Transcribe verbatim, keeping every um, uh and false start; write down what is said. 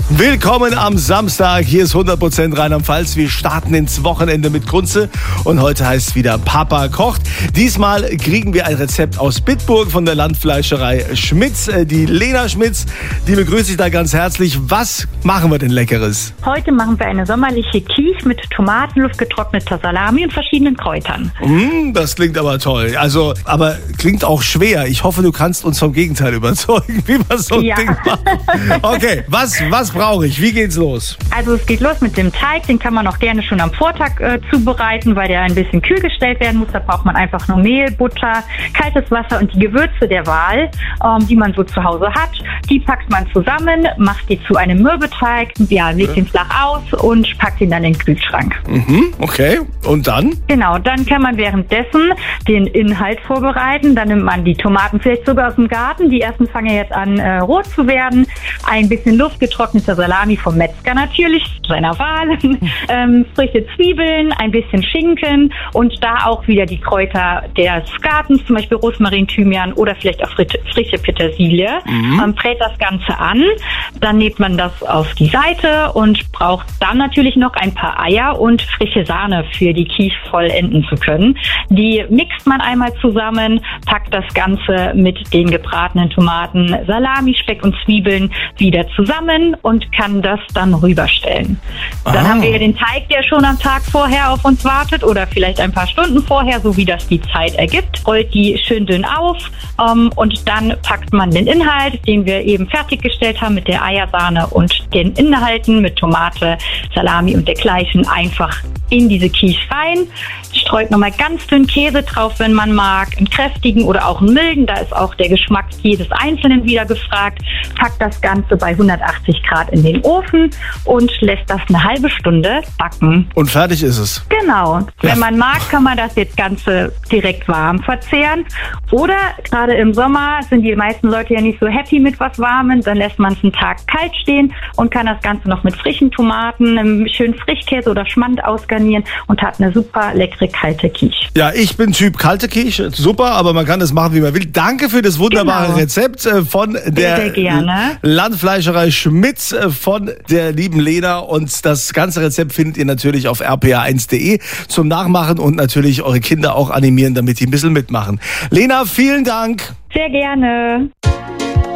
Willkommen am Samstag. Hier ist hundert Prozent Rheinland-Pfalz. Wir starten ins Wochenende mit Kunze. Und heute heißt es wieder Papa kocht. Diesmal kriegen wir ein Rezept aus Bitburg von der Landfleischerei Schmitz. Die Lena Schmitz, die begrüße ich da ganz herzlich. Was machen wir denn Leckeres? Heute machen wir eine sommerliche Quiche mit Tomaten, luftgetrockneter Salami und verschiedenen Kräutern. Mm, das klingt aber toll. Also, aber klingt auch schwer. Ich hoffe, du kannst uns vom Gegenteil überzeugen, wie man so ein Ja. Ding macht. Okay, was, was brauche ich? Wie geht's los? Also es geht los mit dem Teig. Den kann man auch gerne schon am Vortag äh, zubereiten, weil der ein bisschen kühl gestellt werden muss. Da braucht man einfach nur Mehl, Butter, kaltes Wasser und die Gewürze der Wahl, ähm, die man so zu Hause hat. Die packt man zusammen, macht die zu einem Mürbeteig, ja, legt den flach aus und packt ihn dann in den Kühlschrank. Mhm, okay. Und dann? Genau, dann kann man währenddessen den Inhalt vorbereiten. Dann nimmt man die Tomaten vielleicht sogar aus dem Garten. Die ersten fangen jetzt an, äh, rot zu werden. Ein bisschen luftgetrockneter Salami vom Metzger natürlich, seiner Wahl. ähm, frische Zwiebeln, ein bisschen Schinken und da auch wieder die Kräuter des Gartens, zum Beispiel Rosmarin, Thymian oder vielleicht auch frische Petersilie. Mhm. Ähm, brät das Ganze an. Dann nimmt man das auf die Seite und braucht dann natürlich noch ein paar Eier und frische Sahne für die Quiche vollenden zu können. Die mixt man einmal zusammen, packt das Ganze mit den gebratenen Tomaten, Salami, Speck und Zwiebeln wieder zusammen und kann das dann rüberstellen. Dann Ah. haben wir den Teig, der schon am Tag vorher auf uns wartet oder vielleicht ein paar Stunden vorher, so wie das die Zeit ergibt. Rollt die schön dünn auf ähm, und dann packt man den Inhalt, den wir eben fertiggestellt haben mit der Eiersahne und den Inhalten mit Tomate, Salami und dergleichen einfach in diese Quiche rein, streut nochmal ganz dünn Käse drauf, wenn man mag, einen kräftigen oder auch einen milden, da ist auch der Geschmack jedes Einzelnen wieder gefragt, packt das Ganze bei hundertachtzig Grad in den Ofen und lässt das eine halbe Stunde backen. Und fertig ist es. Genau. Ja. Wenn man mag, kann man das jetzt Ganze direkt warm verzehren. Oder gerade im Sommer sind die meisten Leute ja nicht so happy mit was Warmem, dann lässt man es einen Tag kalt stehen und kann das Ganze noch mit frischen Tomaten, einem schönen Frischkäse oder Schmand ausgarnieren und hat eine super leckere kalte Quiche. Ja, ich bin Typ kalte Quiche. Super, aber man kann das machen, wie man will. Danke für das wunderbare Genau. Rezept äh, von der sehr gerne. Landfleischerei Schmitz äh, von der lieben Lena. Und das ganze Rezept findet ihr natürlich auf r p a eins punkt d e zum Nachmachen und natürlich eure Kinder auch animieren, damit die ein bisschen mitmachen. Lena, vielen Dank. Sehr gerne.